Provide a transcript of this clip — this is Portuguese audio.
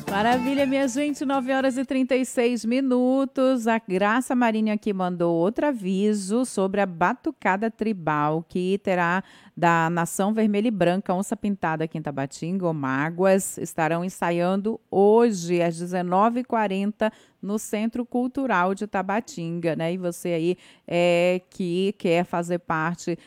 Maravilha, minha gente, 9h36. A Graça Marinho aqui mandou outro aviso sobre a batucada tribal que terá da Nação Vermelha e Branca, Onça Pintada aqui em Tabatinga, ou Mágoas. Estarão ensaiando hoje às 19h40 no Centro Cultural de Tabatinga, né? E você aí que quer fazer parte